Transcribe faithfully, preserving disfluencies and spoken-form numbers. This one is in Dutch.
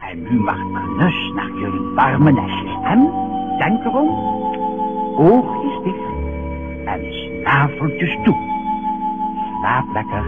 En u mag gerust naar jullie warme nestjes. En denk erom, oogjes dicht en snaveltjes toe. Slaap lekker.